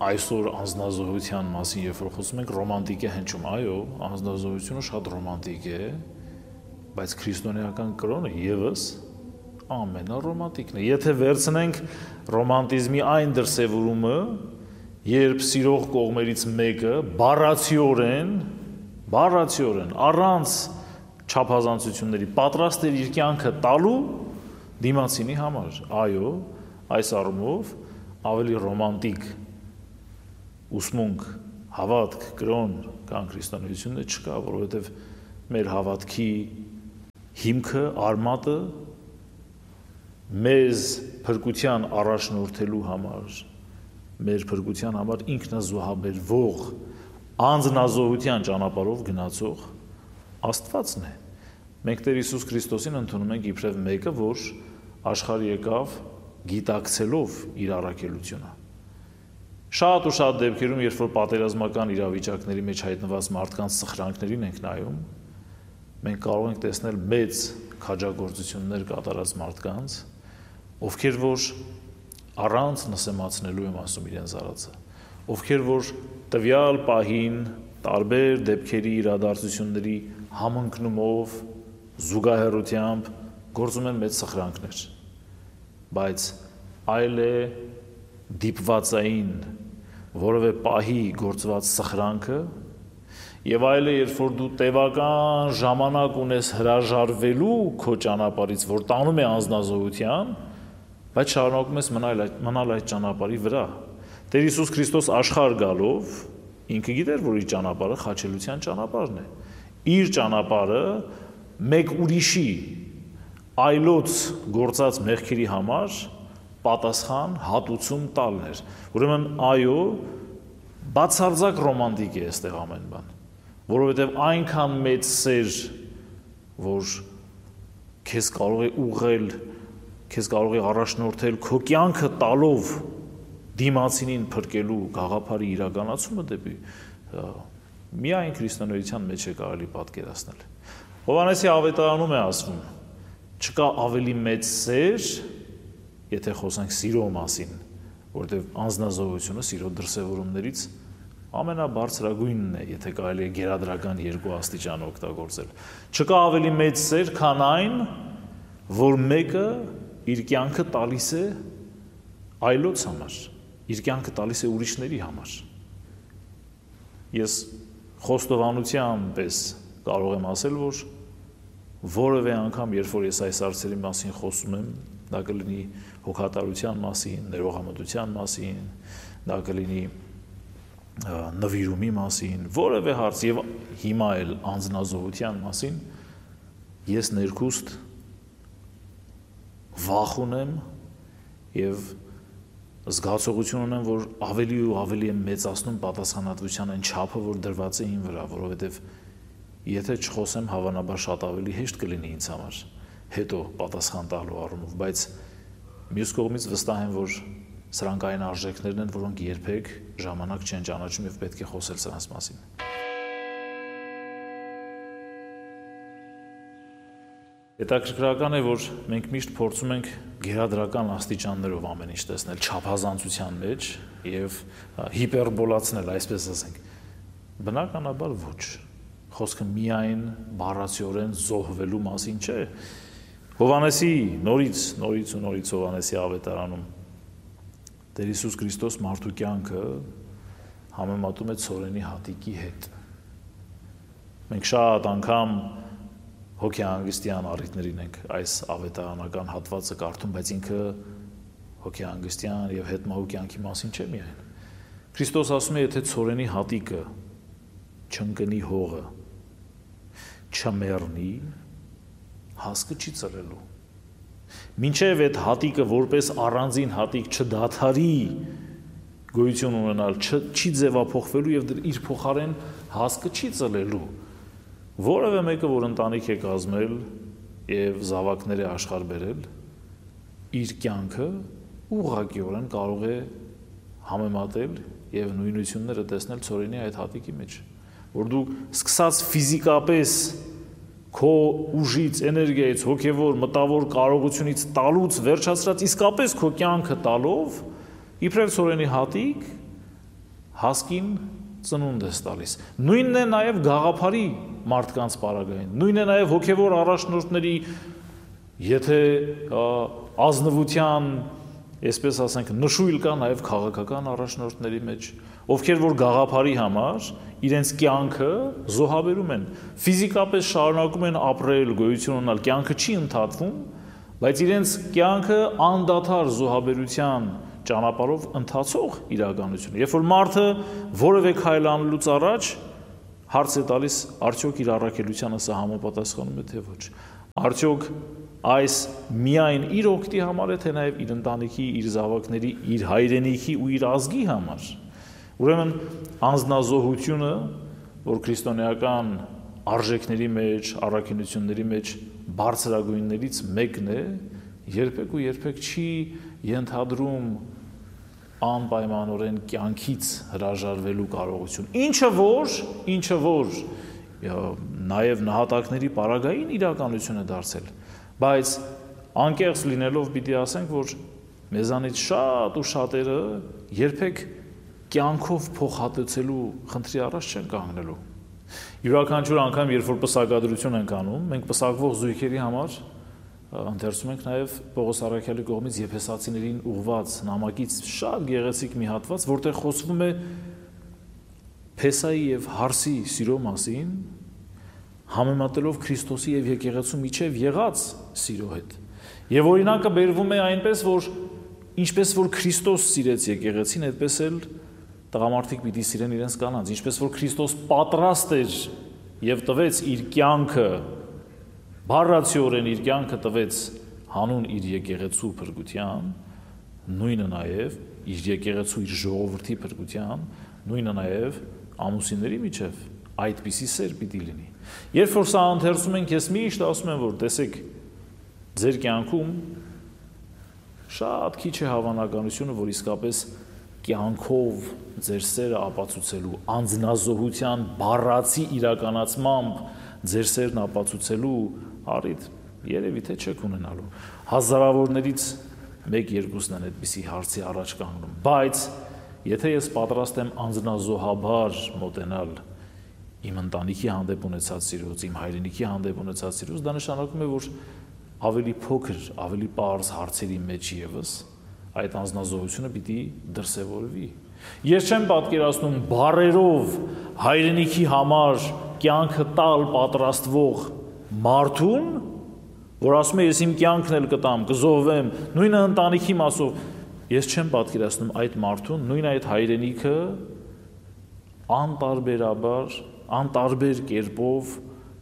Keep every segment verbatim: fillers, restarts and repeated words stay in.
այսօր անձնազոհության մասին երբ որ խոսում ենք ռոմանտիկ է հնչում, այո, անձնազոհությունը շատ ռոմանտիկ է, բայց քրիստոնեական կրոնը եւս ամենառոմանտիկն է։ Եթե վերցնենք ռոմանտիզմի այն դրսևորումը, երբ սիրող կողմերից մեկը բառացիորեն, բառացիորեն առանց չափազանցությունների պատրաստ էր իր կյանքը տալու դիմացինի համար, այո, այս առումով ավելի ռոմանտիկ ուսմունք, հավատք, կրոն կան քրիստոնեությունը չկա, որովհետև մեր հավատքի հիմքը, արմատը մեզ փրկության առաջնորդելու համար, մեր փրկության համար ինքնազոհաբերվող, անձնազոհության ճանապարհով գնացող Աստվածն է։ Մենք Տեր Հիսուս Քրիստոսին ընդունում ենք իբրև մեկը, որ աշխարհ եկավ գիտակցելով իր առաքելությունը։ Շատ ու շատ դեպքերում, երբ որ պատերազմական իրավիճակների մեջ հայտնված մարդկանց սխրանքներին ենք նայում, մենք կարող ենք տեսնել մեծ քաջագործություններ կատարած մարդկանց, ովքեր որ առանց նսեմացնելու եմ ասում իրենց արածը, ովքեր որ տվյալ պահին տարբեր դեպքերի իրադարձությունների համընկնումով, զուգահեռությամբ գործում են մեծ սխրանքներ, բայց այլ է դիպվածային որևէ պահի գործված սխրանքը եւ այլ է, երբ որ դու տևական ժամանակ ունես հրաժարվելու քո ճանապարհից, որ տանում է անձնազոհության, բայց շարունակում ես մնալ մնալ այդ ճանապարհի վրա։ Տեր Հիսուս Քրիստոս աշխարհ գալով ինքը գիտեր, որ իր ճանապարհը խաչելության ճանապարհն է։ Իր ճանապարհը մեկ ուրիշի այլոց գործած մեղքերի համար պատասխան հատուցում տալն էր։ Ուրեմն այո, բացարձակ ռոմանտիկ է այստեղ ամեն բան, որովհետև այնքան մեծ սեր, որ քեզ կարող է ուղղել, քեզ կարող է առաջնորդել քո կյանքը տալով դիմացինին փրկելու գաղափարի իրականացումը դեպի միայն քրիստոնեության մեջ է կարելի պատկերացնել։ Հովհաննեսի ավետարանում է ասվում. չկա ավելի մեծ սեր, եթե խոսենք սիրո մասին, որտեղ անձնազոհությունը սիրո դրսևորումներից ամենաբարձրագույնն է, եթե կարելի է գերադրական երկու աստիճան օգտագործել։ Չկա ավելի մեծ սեր, քան այն, որ մեկը իր կյանքը տալիս է այլոց համար, իր կյանքը տալիս է ուրիշների համար։ Ես խոստովանության պես կարող եմ ասել, որ որևէ անգամ, երբ որ ես այս հարցերի մասին խոսում եմ, դա կլինի հոգատարության մասին, ներողամտության մասին, դա կլինի նվիրումի մասին, որևէ հարց եւ հիմա էլ անձնազոհության մասին, ես ներքուստ վախ ունեմ եւ զգացողություն ունեմ, որ ավելի ու ավելի եմ մեծացնում պատասխանատվության այն չափը, որ դրված է իմ վրա, որովհետեւ եթե չխոսեմ, հավանաբար շատ ավելի հեշտ կլինի ինձ համար հետո պատասխան տալու առումով, բայց մյուս կողմից վստահ եմ, որ սրանք այն արժեքներն են, որոնք երբեք ժամանակ չեն ճանաչում եւ պետք է խոսել սրանց մասին։ Հետաքրքրական է, որ մենք միշտ փորձում ենք գերադրական աստիճաններով ամեն ինչ տեսնել, չափազանցության մեջ եւ հիպերբոլացնել, այսպես ասենք։ Բնականաբար ոչ։ Խոսքը միայն բառացիորեն զոհվելու մասին չէ։ Հովհաննեսի նորից, նորից ու նորից Հովհաննեսի ավետարանում Տեր Հիսուս Քրիստոս մարդու կյանքը համեմատում է ցորենի հատիկի հետ։ Մենք շատ անգամ հոգեհանգստյան առիթներին ենք այս ավետարանական հատվածը կարդում, բայց ինքը հոգեհանգստյան եւ հետմահու կյանքի մասին չէ միայն։ Քրիստոս ասում է, եթե ցորենի հատիկը չընկնի հողը, չմեռնի, հասկը չի ծռելու։ Մինչև այդ հատիկը որպես առանձին հատիկ չդադարի գոյություն ունենալ, չի ձևափոխվելու եւ իր փոխարեն հասկը չի ծռելու։ Որևէ մեկը, որ ընտանիք է կազմել եւ զավակներ է աշխարհ բերել, իր կյանքը ուղղակիորեն կարող է համեմատել եւ նույնությունները տեսնել ցորենի այդ հատիկի մեջ, որ դու սկսած ֆիզիկապես քո ուժից, էներգիայից, հոգեվոր, մտավոր կարողությունից տալուց վերջացրած իսկապես քո կյանքը տալով, իբրև ցորենի հատիկ, հասկին ծնունդ ես տալիս։ Նույնն է նաև գաղափարի մարդկանց պարագային, նույնն է նաև հոգևոր առաջնորդների, եթե ազնվության, այսպես ասենք, նշույլ կա նաև քաղաքական առաջնորդների մեջ, ովքեր որ գաղափարի համար իրենց կյանքը զոհաբերում են, ֆիզիկապես շարունակում են ապրել, գոյություն ունենալ, կյանքը չի ընդհատվում, բայց իրենց կյանքը անդադար զոհաբերության ճանապարհով ընթացող իրականություն։ Երբ որ մարդը որևէ քայլ անելուց առաջ հարց է տալիս, արդյոք իր առաքելությանը սա համապատասխանում է թե ոչ։ Արդյոք այս միայն իր օգտի համար է, թե նաև իր ընտանիքի, իր զավակների, իր հայրենիքի ու իր ազգի համար։ Ուրեմն անձնազոհությունը, որ քրիստոնեական արժեքների մեջ, առաքինությունների մեջ բարձրագույններից մեկն է, երբեք ու երբեք չի ենթադրում անպայմանորեն կյանքից հրաժարվելու կարողություն։ Ինչը որ, ինչը որ նաև նահատակների պարագային իրականություն է դարձել, բայց անկեղծ լինելով պիտի ասենք, որ մեզանից շատ ու շատերը երբեք կյանքով փոխհատուցելու խնդրի առաջ չեն կանգնելու։ Յուրաքանչյուր անգամ, երբ որ պսակադրություն ենք անում, մենք պսակվող զույգերի համար ընթերցում ենք նաև Պողոս առաքյալի կողմից Եփեսացիներին ուղված նամակից շատ գեղեցիկ մի հատված, որտեղ խոսվում է Փեսայի եւ Հարսի սիրո մասին, համեմատելով Քրիստոսի եւ եկեղեցու միջև եղած սիրո հետ։ Եվ օրինակը բերվում է այնպես, որ ինչպես որ Քրիստոս սիրեց եկեղեցին, այդպես էլ տղամարդիկ պիտի սիրեն իրենց կանանց, ինչպես որ Քրիստոս պատրաստ էր եւ տվեց իր կյանքը, բառացիորեն իր կյանքը տվեց հանուն իր եկեղեցու փրկության, նույնը նաև իր եկեղեցու իր ժողովրդի փրկության, նույնը նաև ամուսինների միջև այդպիսի սեր պիտի լինի։ Երբ որ սա ընթերցում ենք, ես միշտ ասում եմ, որ տեսեք, ձեր կյանքում շատ քիչ է հավանականությունը, որ իսկապես կյանքով ձեր սերը ապացուցելու, անձնազոհության բառացի իրականացմամբ ձեր սերն ապացուցելու առիթ երևի թե չեք ունենալու։ Հազարավորներից մեկ-երկուսն են այդպիսի հարցի առաջ կանգնում, բայց եթե ես պատրաստ եմ անձնազոհաբար մոտենալ իմ ընտանիքի հանդեպ ունեցած սիրուց, իմ հայրենիքի հանդեպ ունեցած սիրուց, դա նշանակում է, որ ավելի փոքր, ավելի պարզ հարցերի մեջ ևս այդ անձնազոհությունը պիտի դրսևորվի։ Ես չեմ պատկերացնում բառերով հայրենիքի համար կյանքը տալ պատրաստվող մարդուն, որ ասում է, ես իմ կյանքն էլ կտամ, կզոհվեմ, նույնը ընտանիքի մասով, ես չեմ պատկերացնում այդ մարդուն, նույն այդ հայրենիքը անտարբերաբար, անտարբեր կերպով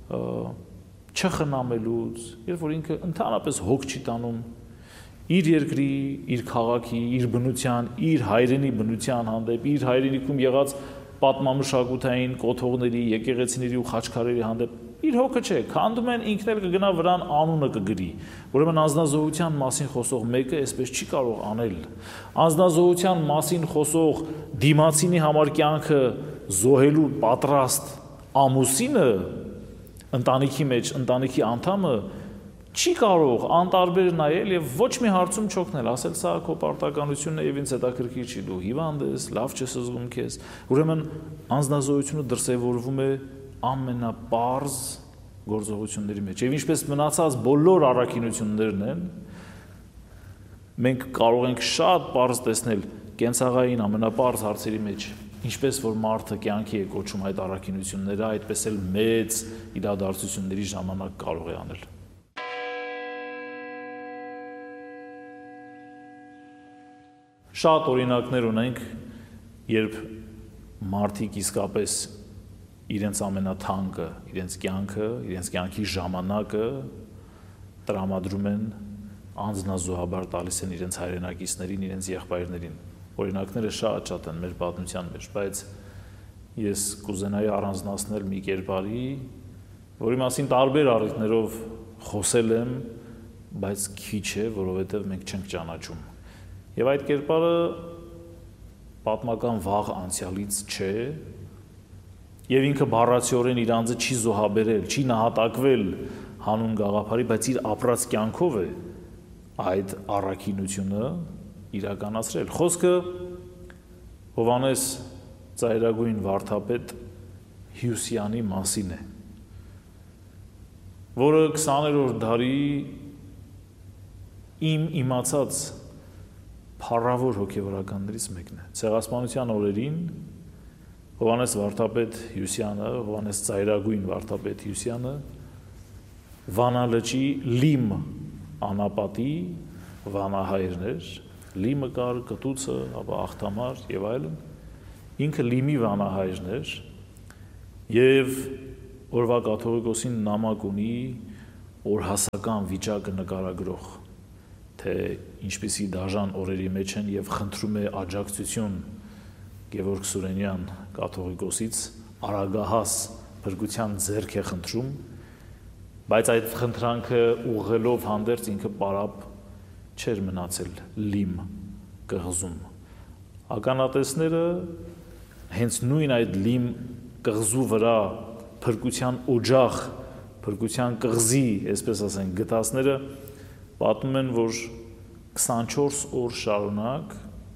չխնամելուց, երբ որ ինքը ընդհանրապես հոգ չի տանում իր երկրի, իր քաղաքի, իր բնության, իր հայրենի բնության հանդեպ, իր հայրենիքում եղած պատմամշակութային կոթողների, եկեղեցիների ու խաչքարերի հանդեպ իր հոգը չէ, քանդում են, ինքն էլ կգնա վրան անունը կգրի։ Ուրեմն անձնազոհության մասին խոսող մեկը այսպես չի կարող անել։ Անձնազոհության մասին խոսող դիմացինի համար կյանքը զոհելու պատրաստ ամուսինը ընտանիքի մեջ, ընտանիքի անդամը չի կարող անտարբեր նայել եւ ոչ մի հարցում չօգնել, ասել սա քո պարտականությունն է եւ ինձ հետաքրքիր չի, դու հիվանդ ես, լավ չես զգում քեզ։ Ուրեմն անձնազոհությունը դրսևորվում է ամենապարզ գործողությունների մեջ։ Եվ ինչպես մնացած բոլոր առաքինություններն են, մենք կարող ենք շատ պարզ տեսնել կենցաղային ամենապարզ հարցերի մեջ, ինչպես որ մարդը կյանքի է կոչում այդ առաքինությունները, այդպես էլ մեծ իրադարձությունների ժամանակ կարող է անել։ Շատ օրինակներ ունենք, երբ մարդիկ իսկապես իրենց ամենաթանկը, իրենց կյանքը, իրենց կյանքի ժամանակը տրամադրում են անձնազոհաբար տալիս են իրենց հայրենակիցներին, իրենց եղբայրներին։ Օրինակները շատ-շատ են մեր պատմության մեջ, բայց ես կուզենայի առանձնացնել մի կերպարի, որի մասին տարբեր առիթներով խոսել եմ, բայց քիչ է, որովհետև մենք չենք ճանաչում։ Եվ այդ կերպարը պատմական վաղ անցյալից չէ, եւ ինքը բառացիորեն իր անձը չի զոհաբերել, չի նահատակվել հանուն գաղափարի, բայց իր ապրած կյանքով է այդ առաքինությունը իրականացրել։ Խոսքը Հովհաննես ծայրագույն վարդապետ Հյուսյանի մասին է, որը քսաներորդ դարի իմ իմացած փառավոր հոգևորականներից մեկն է։ Ցեղասպանության օրերին Հովհաննես վարդապետ Հյուսյանը, Հովհաննես ծայրագույն վարդապետ Հյուսյանը Վանալճի Լիմ անապատի վանահայրն էր, Լիմը կար, Կտուցը, ապա Աղթամար եւ այլն, ինքը Լիմի վանահայրն էր եւ օրվա կաթողիկոսին նամակ ունի օրհասական վիճակը նկարագրող, թե ինչպիսի դաժան օրերի մեջ են եւ խնդրում է աջակցություն Գևորգ Սուրենյան կաթողիկոսից արագահաս փրկության ձեռք է խնդրում, բայց այդ խնդրանքը ուղղելով հանդերձ ինքը պարապ չէր մնացել Լիմ կղզում։ Ականատեսները հենց նույն այդ Լիմ կղզու վրա փրկության օջախ, փրկության կղզի, այսպես ասենք, գտածները պատմում են, որ քսանչորս օր շարունակ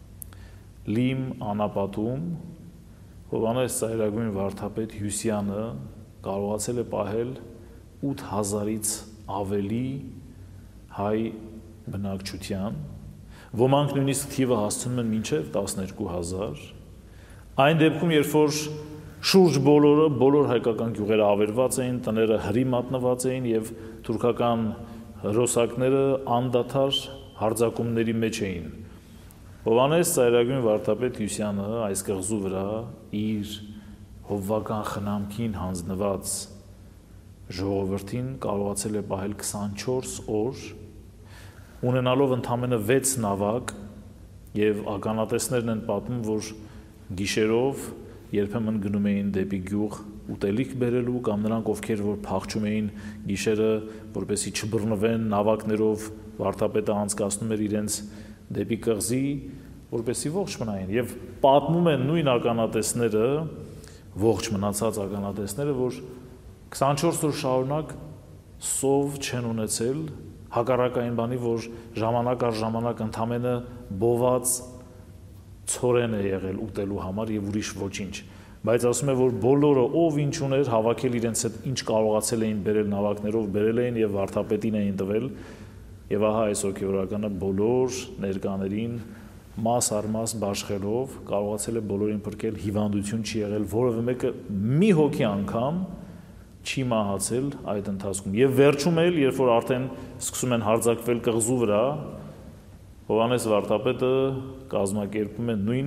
Լիմ անապատում Հովհաննես ծայրագույն վարդապետ Հյուսյանը կարողացել է պահել ութ հազարից ավելի հայ բնակչության, ոմանք նույնիսկ թիվը հասցնում են մինչև տասներկու հազար, այն դեպքում, երբ որ շուրջ բոլորը, բոլոր հայկական գյուղերը ավերված էին, տները հրի մատնված էին եւ թուրքական հրոսակները անդադար հարձակումների մեջ էին։ Հովհաննես ծայրագույն վարդապետ Հյուսյանը այս կղզու վրա իր հովվական խնամքին հանձնված ժողովրդին կարողացել է պահել քսանչորս օր, ունենալով ընդամենը վեց նավակ եւ ականատեսներն են պատմում, որ գիշերով երբեմն գնում էին դեպի գյուղ ուտելիք բերելու կամ նրանք, ովքեր որ փախչում էին գիշերը, որպեսզի չբռնվեն նավակներով, վարդապետը անցկացնում էր իրենց դեպի կղզի, որպեսզի ողջ մնային եւ պատմում են նույն ականատեսները, ողջ մնացած ականատեսները, որ քսանչորս օր շարունակ սով չեն ունեցել, հակառակային բանի, որ ժամանակ առ ժամանակ ընդամենը բոված ցորեն է եղել ուտելու համար եւ ուրիշ ոչինչ, բայց ասում է, որ բոլորը ով ինչ ուներ, հավաքել իրենց հետ ինչ կարողացել էին բերել նավակներով, բերել էին եւ վարդապետին էին տվել եւ ահա այս հոգեորականը բոլոր ներկաներին մաս առ մաս բաշխելով կարողացել է բոլորին փրկել, հիվանդություն չի եղել, որևէ մեկը մի հոգի անգամ չի մահացել այդ ընթացքում եւ վերջում էլ, երբ որ արդեն սկսում են հարձակվել կղզու վրա, Հովհաննես վարդապետը կազմակերպում է նույն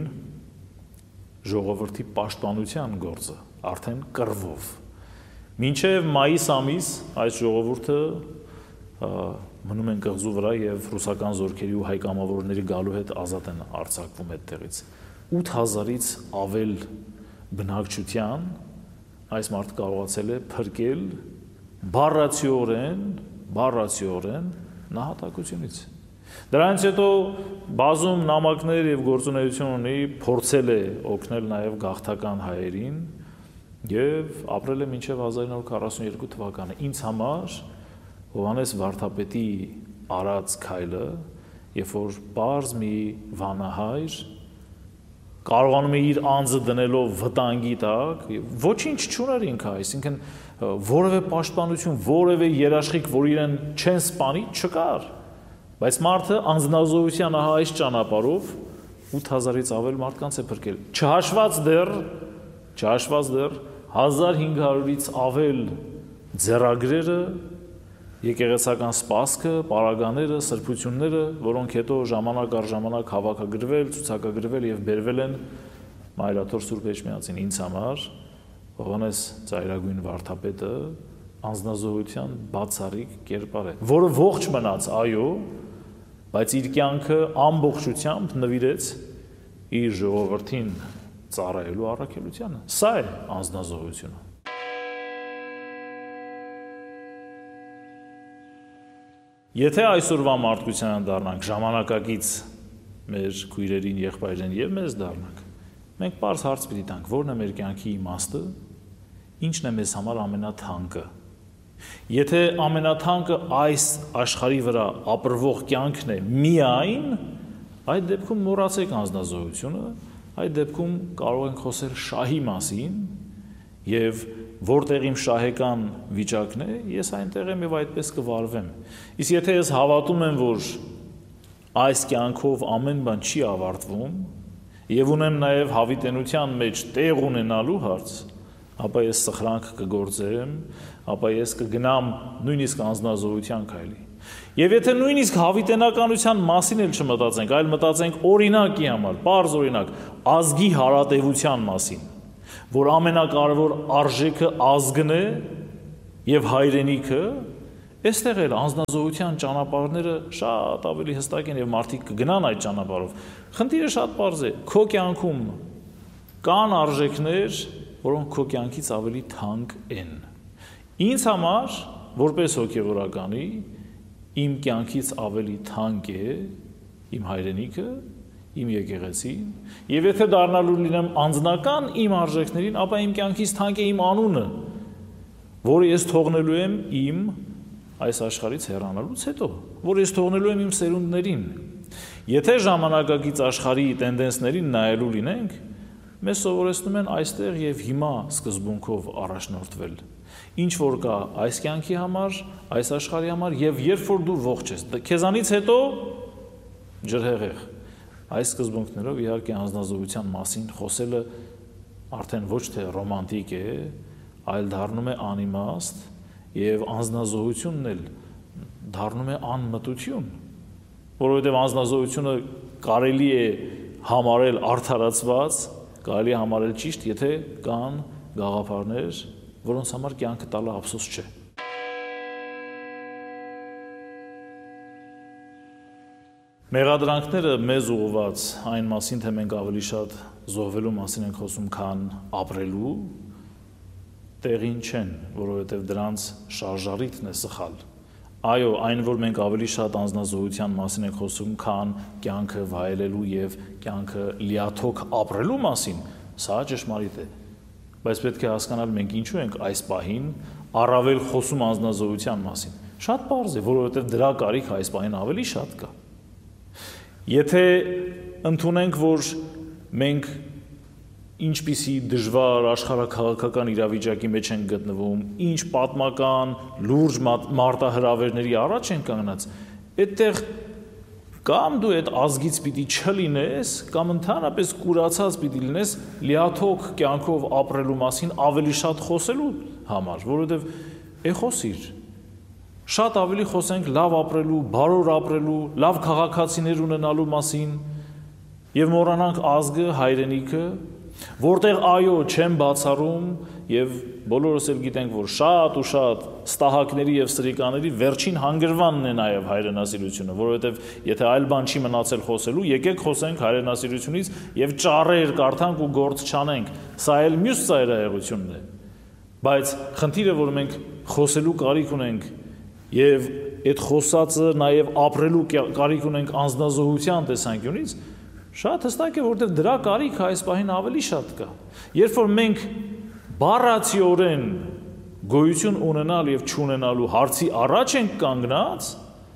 ժողովրդի պաշտպանության գործը, արդեն կռվով։ Մինչև մայիս ամիս այս ժողովուրդը մնում են կղզու վրա եւ ռուսական զորքերի ու հայ կամավորների գալու հետ ազատ են արձակվում այդտեղից։ ութ հազարից ավել բնակչության այս մարդը կարողացել է փրկել բառացիորեն, բառացիորեն նահատակությունից։ Դրանից հետո բազում նամակներ եւ գործունեություն ունի, փորձել է օգնել նաեւ գաղթական հայերին եւ ապրել է մինչեւ հազար ինը հարյուր քառասունյոթ թվականը։ Ինձ համար Հովհաննես վարդապետի արած քայլը, երբ որ պարզ մի վանահայր կարողանում է իր անձը դնելով վտանգի տակ, ոչինչ չուներ ինքը, այսինքն որևէ պաշտպանություն, որևէ երաշխիք, որ իրեն չեն սպանի, չկար։ Բայց մարդը անձնազոհության ահա այս ճանապարհով ութ հազարից ավել մարդկանց է փրկել։ Չհաշված դեռ, չհաշված դեռ հազար հինգ հարյուրից ավել ձեռագրերը, եկեղեցական սպասքը, պարագաները, սրբությունները, որոնք հետո ժամանակ առ ժամանակ հավաքագրվել, ցուցակագրվել եւ բերվել են Մայրաթոր Սուրբ Էջմիածին։ Ինձ համար Հովհաննես ծայրագույն վարդապետը անձնազոհության բացառիկ կերպար է, որը ողջ մնաց, այո, բայց իր կյանքը ամբողջությամբ նվիրեց իր ժողովրդին ծառայելու առաքելությանը։ Սա է անձնազոհությունը։ Եթե այսօրվա մարդկությանը դառնանք ժամանակակից մեր քույրերին, եղբայրերին եւ մեզ դառնանք, մենք պարզ հարց պիտի տանք, ո՞րն է մեր կյանքի իմաստը, ի՞նչն է մեզ համար ամենաթանկը։ Եթե ամենաթանկը այս աշխարհի վրա ապրվող կյանքն է միայն, այդ դեպքում մոռացեք անձնազոհությունը, այդ դեպքում կարող ենք խոսել շահի մասին եւ որտեղ իմ շահեկան վիճակն է, ես այնտեղ եմ եւ այդպես կվարվեմ։ Իսկ եթե ես հավատում եմ, որ այս կյանքով ամեն բան չի ավարտվում եւ ունեմ նաեւ հավիտենության մեջ տեղ ունենալու հարց, ապա ես սխրանք կգործեմ, ապա ես կգնամ նույնիսկ անձնազոհության քայլի։ Եվ եթե նույնիսկ հավիտենականության մասին էլ չմտածենք, այլ մտածենք օրինակի համար, պարզ օրինակ, ազգի հարատևության մասին, որ ամենակարևոր արժեքը ազգն է եւ հայրենիքը, այստեղ էլ անձնազոհության ճանապարհները շատ ավելի հստակ են եւ մարդիկ կգնան այդ ճանապարհով։ Խնդիրը շատ պարզ է, քո կյանքում կան արժեքներ, որոնք քո կյանքից ավելի թանկ են։ Ինձ համար, որպես հոգեվորականի, իմ կյանքից ավելի թանկ է իմ հայրենիքը, իմ եկեղեցին, եւ եթե դառնալու լինեմ անձնական իմ արժեքներին, ապա իմ կյանքից թանկ է իմ անունը, որը ես թողնելու եմ իմ այս աշխարհից հեռանալուց հետո, որ ես թողնելու եմ իմ սերունդներին։ Եթե ժամանակակից աշխարհի տենդենսներին նայելու լինենք, մեզ սովորեցնում են այստեղ եւ հիմա սկզբունքով առաջնորդվել։ Ինչ որ կա այս կյանքի համար, այս աշխարհի համար եւ երբ որ դու ողջ ես, քեզանից հետո ջրհեղեղ։ Այս սկզբունքներով իհարկե անձնազոհության մասին խոսելը արդեն ոչ թե ռոմանտիկ է, այլ դառնում է անիմաստ եւ անձնազոհությունն էլ դառնում է անմտություն, որովհետեւ անձնազոհությունը կարելի է համարել արդարացված, կարելի է համարել ճիշտ, եթե կան գաղափարներ, որոնց համար կյանքը տալը ափսոս չէ։ Մեղադրանքները մեզ ուղղված այն մասին, թե մենք ավելի շատ զոհվելու մասին ենք խոսում, քան ապրելու, տեղին չեն, որովհետև դրանց շարժառիթն է սխալ։ Այո, այն, որ մենք ավելի շատ անձնազոհության մասին ենք խոսում, քան կյանքը վայելելու եւ կյանքը լիաթոք ապրելու մասին, սա ճշմարիտ է։ Բայց պետք է հասկանալ մենք ինչու ենք այս պահին առավել խոսում անձնազոհության մասին։ Շատ պարզ է, որովհետև դրա կարիքը այս պահին ավելի շատ կա։ Եթե ընդունենք, որ մենք ինչպիսի դժվար աշխարհաքաղաքական իրավիճակի մեջ են գտնվում, ինչ պատմական լուրջ մարտահրավերների առաջ են կանգնած, այդտեղ կամ դու այդ ազգից պիտի չլինես, կամ ընդհանրապես կուրացած պիտի լինես լիաթոք կյանքով ապրելու մասին ավելի շատ խոսելու համար, որովհետև է խոսիր։ Շատ ավելի խոսենք լավ ապրելու, բարոր ապրելու, լավ քաղաքացիներ ունենալու մասին եւ մոռանանք ազգը, հայրենիքը, որտեղ այո չեմ բացառում եւ բոլորս էլ գիտենք, որ շատ ու շատ ստահակների եւ սրիկաների վերջին հանգրվանն է նաեւ հայրենասիրությունը, որովհետեւ եթե այլ բան չի մնացել խոսելու, եկեք խոսենք հայրենասիրությունից եւ ճառեր կարդանք ու գործ չանենք։ Սա էլ մյուս ծայրահեղությունն է։ Բայց խնդիրը, որ մենք խոսելու կարիք ունենք եւ այդ խոսածը նաեւ ապրելու կարիք ունենք անձնազոհության տեսանկյունից, շատ հստակ է, որտեղ դրա կարիքը այս պահին ավելի շատ կա։ Երբ որ մենք բառացիորեն գոյություն ունենալ եւ չունենալու հարցի առաջ ենք կանգնած,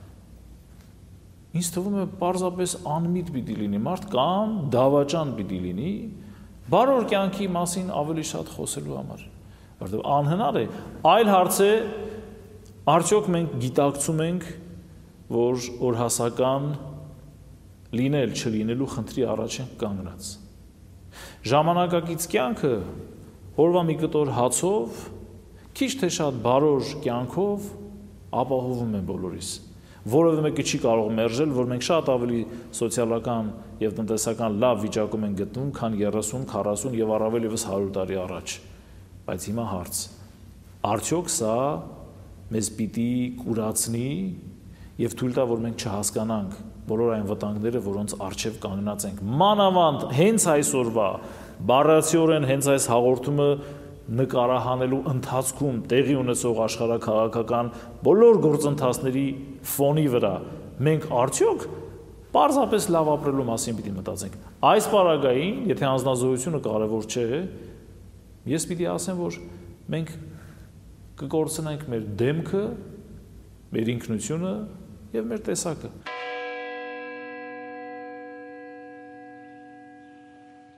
ինձ թվում է պարզապես անմիտ պիտի լինի մարդ կամ դավաճան պիտի լինի բարոր կյանքի մասին ավելի շատ խոսելու համար, որտեղ անհնար է։ Այլ հարց է, արդյոք մենք գիտակցում ենք, որ օրհասական լինել չլինելու խնդրի առաջ ենք կանգնած։ Ժամանակակից կյանքը օրվա մի կտոր հացով, քիչ թե շատ բարոր կյանքով ապահովում է բոլորիս։ Որևէ մեկը չի կարող մերժել, որ մենք շատ ավելի սոցիալական եւ տնտեսական լավ վիճակում ենք գտնվում, քան երեսուն, քառասուն եւ առավել եւս հարյուր տարի առաջ։ Բայց հիմա հարց. արդյոք սա մեզ պիտի կուրացնի եւ թույլ տա, որ մենք չհասկանանք բոլոր այն վտանգները, որոնց առջև կանգնած ենք։ Մանավանդ հենց այսօրվա բառացիորեն հենց այս հաղորդումը նկարահանելու ընթացքում տեղի ունեցող աշխարհաքաղաքական բոլոր գործընթացների ֆոնի վրա մենք արդյոք պարզապես լավ ապրելու մասին պիտի մտածենք։ Այս պարագային, եթե անձնազոհությունը կարևոր չէ, ես պիտի ասեմ, որ մենք կկորցնենք մեր դեմքը, մեր ինքնությունը եւ մեր տեսակը։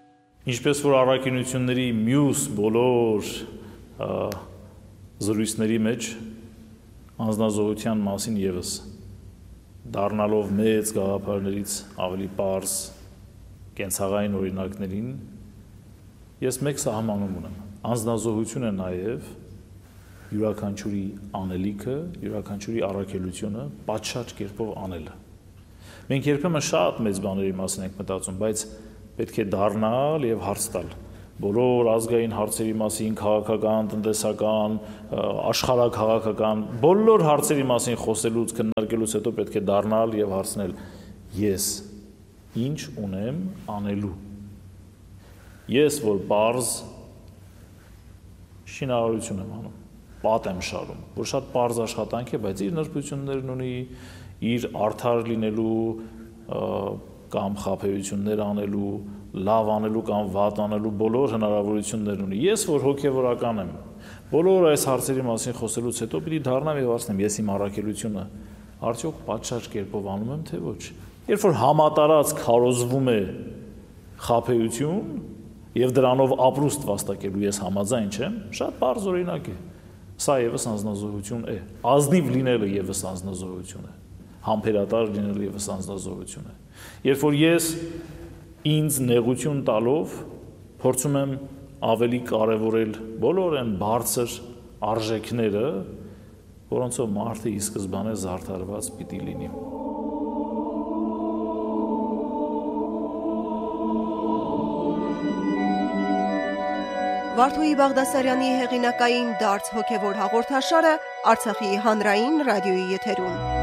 Ինչպես որ առաքինությունների մյուս բոլոր զրույցների մեջ անձնազոհության մասին եւս դառնալով մեծ գաղափարներից ավելի պարզ կենցաղային օրինակներին ես մեկ սահմանում ունեմ անձնազոհությունը նաև յուրաքանչյուրի անելիքը, յուրաքանչյուրի առաքելությունը պատշաճ կերպով անելը։ Մենք երբեմն շատ մեծ բաների մասին ենք մտածում, բայց պետք է դառնալ եւ հարց տալ բոլոր ազգային հարցերի մասին, քաղաքական, տնտեսական, աշխարհաքաղաքական, բոլոր հարցերի մասին խոսելուց, քննարկելուց հետո պետք է դառնալ եւ հարցնել. ես ինչ ունեմ անելու։ Ես որ բարձ շինարարություն եմ անում, պատ եմ շարում, որ շատ բարձ աշխատանք է, բայց իր նրբություններն ունի, իր արդար լինելու կամ խաբեություններ անելու, լավ անելու կամ վատ անելու բոլոր հնարավորություններ ունի։ Ես որ հոգևորական եմ, բոլոր այս հարցերի մասին խոսելուց հետո պիտի դառնամ եւ ասեմ, ես իմ առաքելությունը արդյոք պատշաճ կերպով անում եմ, թե ոչ։ Երբ որ համատարած քարոզվում է խաբեություն եւ դրանով ապրուստ վաստակելու ես համաձայն չեմ, շատ բարձ օրինակ է։ Սա եւս անձնազոհություն է։ Ազնիվ լինելը եւս անձնազոհություն է։ Համբերատար լինելը եւս անձնազոհություն է։ Երբ որ ես ինձ նեղություն տալով փորձում եմ ավելի կարևորել բոլոր այն բարձր արժեքները, որոնցով մարդը ի սկզբանե զարդարված պիտի լինի։ Վարդուհի Բաղդասարյանի հեղինակային դարձ հոգևոր հաղորդաշարը Արցախի հանրային ռադիոյի եթերում։